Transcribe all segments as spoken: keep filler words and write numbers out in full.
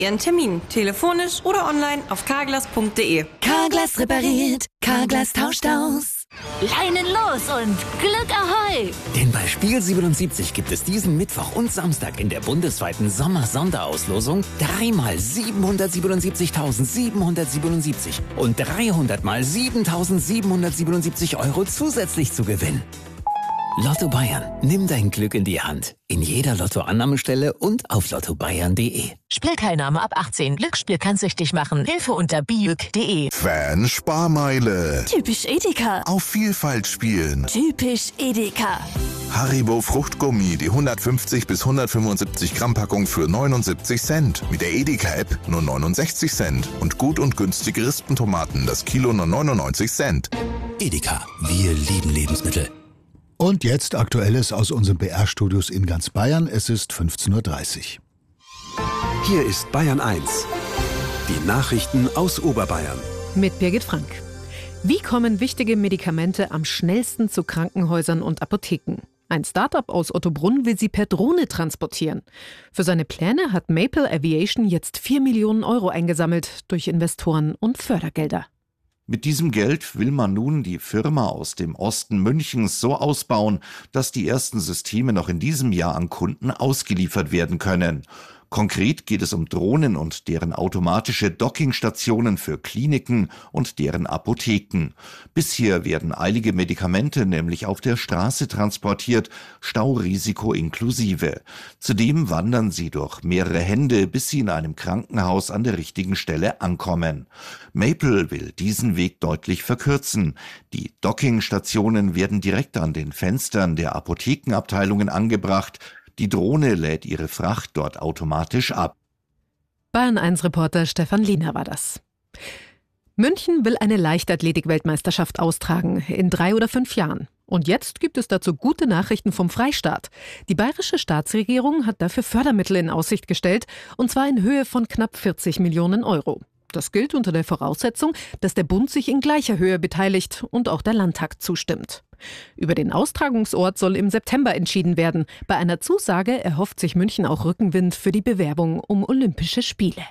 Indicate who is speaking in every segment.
Speaker 1: Ihren Termin telefonisch oder online auf carglass punkt de.
Speaker 2: Carglass repariert, Carglass tauscht aus.
Speaker 3: Leinen los und Glück Ahoi!
Speaker 4: Denn bei Spiel siebenundsiebzig gibt es diesen Mittwoch und Samstag in der bundesweiten Sommer-Sonderauslosung dreimal siebenhundertsiebenundsiebzigtausendsiebenhundertsiebenundsiebzig und dreihundert mal siebentausendsiebenhundertsiebenundsiebzig Euro zusätzlich zu gewinnen. Lotto Bayern, nimm dein Glück in die Hand. In jeder Lottoannahmestelle und auf lotto bayern punkt de.
Speaker 3: Spielteilnahme ab achtzehn. Glücksspiel kann süchtig machen. Hilfe unter biüg punkt de.
Speaker 5: Fan-Sparmeile.
Speaker 2: Typisch Edeka.
Speaker 5: Auf Vielfalt spielen.
Speaker 2: Typisch Edeka.
Speaker 5: Haribo Fruchtgummi, die hundertfünfzig bis hundertfünfundsiebzig Gramm Packung für neunundsiebzig Cent. Mit der Edeka-App nur neunundsechzig Cent. Und gut und günstige Rispentomaten, das Kilo nur neunundneunzig Cent.
Speaker 4: Edeka, wir lieben Lebensmittel.
Speaker 6: Und jetzt Aktuelles aus unseren B R-Studios in ganz Bayern. Es ist fünfzehn Uhr dreißig.
Speaker 7: Hier ist Bayern eins. Die Nachrichten aus Oberbayern.
Speaker 8: Mit Birgit Frank. Wie kommen wichtige Medikamente am schnellsten zu Krankenhäusern und Apotheken? Ein Start-up aus Ottobrunn will sie per Drohne transportieren. Für seine Pläne hat Maple Aviation jetzt vier Millionen Euro eingesammelt durch Investoren und Fördergelder.
Speaker 9: Mit diesem Geld will man nun die Firma aus dem Osten Münchens so ausbauen, dass die ersten Systeme noch in diesem Jahr an Kunden ausgeliefert werden können. Konkret geht es um Drohnen und deren automatische Dockingstationen für Kliniken und deren Apotheken. Bisher werden eilige Medikamente nämlich auf der Straße transportiert, Staurisiko inklusive. Zudem wandern sie durch mehrere Hände, bis sie in einem Krankenhaus an der richtigen Stelle ankommen. Maple will diesen Weg deutlich verkürzen. Die Dockingstationen werden direkt an den Fenstern der Apothekenabteilungen angebracht. Die Drohne lädt ihre Fracht dort automatisch ab.
Speaker 8: Bayern eins Reporter Stefan Liener war das. München will eine Leichtathletik-Weltmeisterschaft austragen, in drei oder fünf Jahren. Und jetzt gibt es dazu gute Nachrichten vom Freistaat. Die bayerische Staatsregierung hat dafür Fördermittel in Aussicht gestellt, und zwar in Höhe von knapp vierzig Millionen Euro. Das gilt unter der Voraussetzung, dass der Bund sich in gleicher Höhe beteiligt und auch der Landtag zustimmt. Über den Austragungsort soll im September entschieden werden. Bei einer Zusage erhofft sich München auch Rückenwind für die Bewerbung um Olympische Spiele.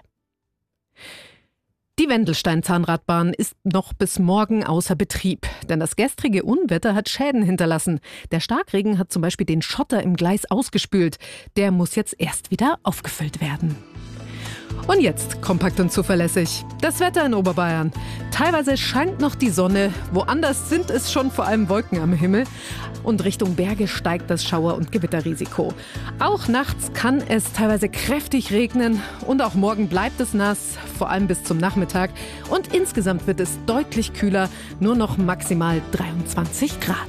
Speaker 8: Die Wendelstein-Zahnradbahn ist noch bis morgen außer Betrieb, denn das gestrige Unwetter hat Schäden hinterlassen. Der Starkregen hat zum Beispiel den Schotter im Gleis ausgespült. Der muss jetzt erst wieder aufgefüllt werden. Und jetzt kompakt und zuverlässig. Das Wetter in Oberbayern. Teilweise scheint noch die Sonne, woanders sind es schon vor allem Wolken am Himmel. Und Richtung Berge steigt das Schauer- und Gewitterrisiko. Auch nachts kann es teilweise kräftig regnen und auch morgen bleibt es nass, vor allem bis zum Nachmittag. Und insgesamt wird es deutlich kühler, nur noch maximal dreiundzwanzig Grad.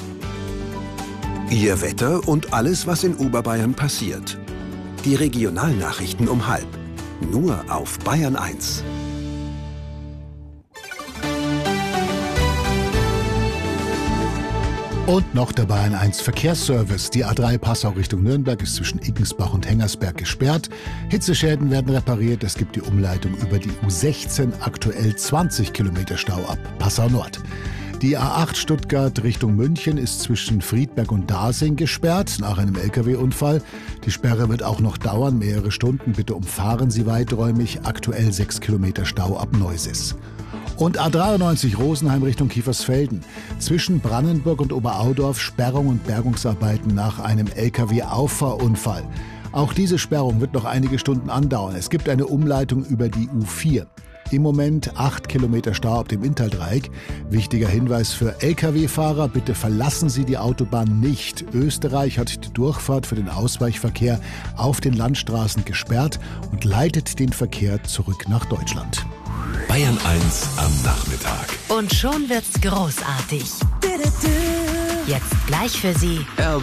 Speaker 7: Ihr Wetter und alles, was in Oberbayern passiert. Die Regionalnachrichten um halb. Nur auf Bayern eins.
Speaker 6: Und noch der Bayern eins Verkehrsservice. Die A drei Passau Richtung Nürnberg ist zwischen Iggensbach und Hengersberg gesperrt. Hitzeschäden werden repariert. Es gibt die Umleitung über die U sechzehn, aktuell zwanzig Kilometer Stau ab Passau Nord. Die A acht Stuttgart Richtung München ist zwischen Friedberg und Dasing gesperrt nach einem L K W-Unfall. Die Sperre wird auch noch dauern, mehrere Stunden. Bitte umfahren Sie weiträumig. Aktuell sechs Kilometer Stau ab Neusis. Und A dreiundneunzig Rosenheim Richtung Kiefersfelden. Zwischen Brannenburg und Oberaudorf Sperrung und Bergungsarbeiten nach einem L K W-Auffahrunfall. Auch diese Sperrung wird noch einige Stunden andauern. Es gibt eine Umleitung über die U vier. Im Moment acht Kilometer Stau auf dem Inntal-Dreieck. Wichtiger Hinweis für L K W-Fahrer, bitte verlassen Sie die Autobahn nicht. Österreich hat die Durchfahrt für den Ausweichverkehr auf den Landstraßen gesperrt und leitet den Verkehr zurück nach Deutschland.
Speaker 4: Bayern eins am Nachmittag.
Speaker 3: Und schon wird's großartig. Jetzt gleich für Sie